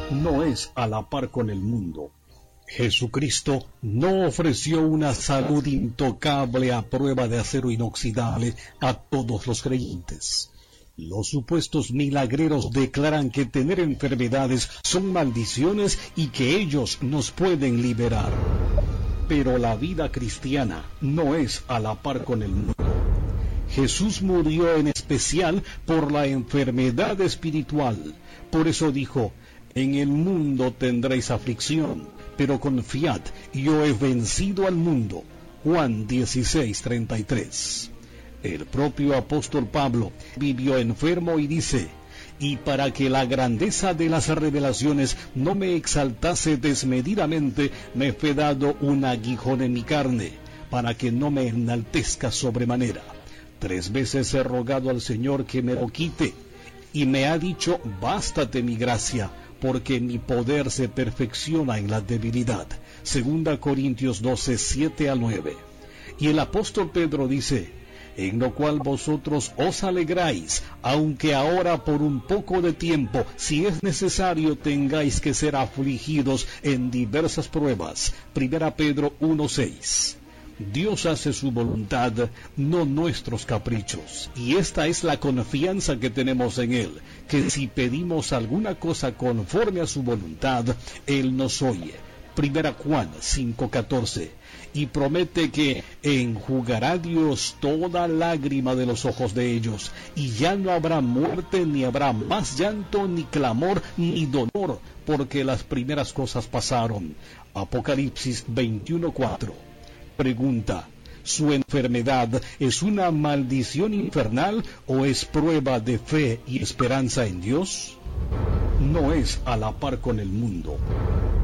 no es a la par con el mundo. Jesucristo no ofreció una salud intocable a prueba de acero inoxidable a todos los creyentes. Los supuestos milagreros declaran que tener enfermedades son maldiciones y que ellos nos pueden liberar. Pero la vida cristiana no es a la par con el mundo. Jesús murió en especial por la enfermedad espiritual. Por eso dijo: en el mundo tendréis aflicción, pero confiad, yo he vencido al mundo. Juan 16:33. El propio apóstol Pablo vivió enfermo y dice: y para que la grandeza de las revelaciones no me exaltase desmedidamente, me fue dado un aguijón en mi carne, para que no me enaltezca sobremanera. 3 veces he rogado al Señor que me lo quite, y me ha dicho: bástate mi gracia, porque mi poder se perfecciona en la debilidad. 2 Corintios 12:7-9. Y el apóstol Pedro dice: en lo cual vosotros os alegráis, aunque ahora por un poco de tiempo, si es necesario, tengáis que ser afligidos en diversas pruebas. 1 Pedro 1:6. Dios hace su voluntad, no nuestros caprichos. Y esta es la confianza que tenemos en Él, que si pedimos alguna cosa conforme a su voluntad, Él nos oye. 1 Juan 5:14. Y promete que enjugará Dios toda lágrima de los ojos de ellos, y ya no habrá muerte, ni habrá más llanto, ni clamor, ni dolor, porque las primeras cosas pasaron. Apocalipsis 21:4. Pregunta: ¿su enfermedad es una maldición infernal o es prueba de fe y esperanza en Dios? No es a la par con el mundo.